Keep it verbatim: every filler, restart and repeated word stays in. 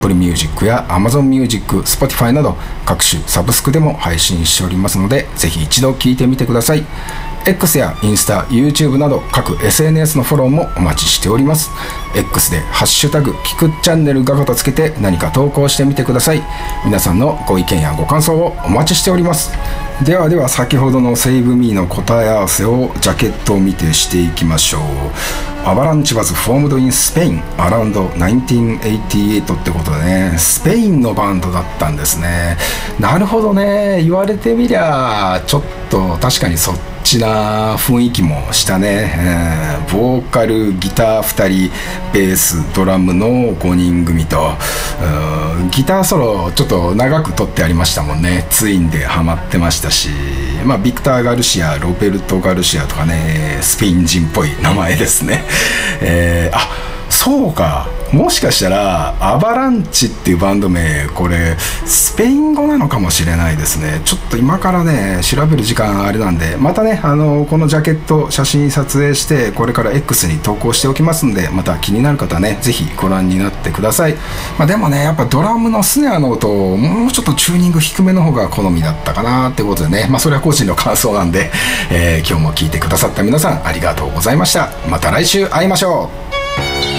Apple Music や Amazon Music、Spotify など各種サブスクでも配信しておりますので、ぜひ一度聞いてみてください。X やインスタ、YouTube など各 エスエヌエス のフォローもお待ちしております。X でハッシュタグキクチャンネルガガとつけて何か投稿してみてください。皆さんのご意見やご感想をお待ちしております。ではでは先ほどの Save Me の答え合わせをジャケットを見てしていきましょう。Avalanche was formed in Spain around ナインティーンエイティエイトってことでね、スペインのバンドだったんですね。なるほどね、言われてみりゃちょっと確かにそっちな雰囲気もしたね、えー、ボーカル、ギターふたり、ベース、ドラムのごにん組と、ギターソロちょっと長く撮ってありましたもんね。ツインでハマってましたし、まあ、ビクター・ガルシア、ロベルト・ガルシアとかね、スペイン人っぽい名前ですね。えー、あ、そうか、もしかしたらアバランチっていうバンド名、これスペイン語なのかもしれないですね。ちょっと今からね調べる時間あれなんで、またねあのこのジャケット写真撮影してこれから X に投稿しておきますんで、また気になる方はねぜひご覧になってください。まあ、でもねやっぱドラムのスネアの音もうちょっとチューニング低めの方が好みだったかなってことでね、まあそれは個人の感想なんで、えー、今日も聞いてくださった皆さんありがとうございました。また来週会いましょう。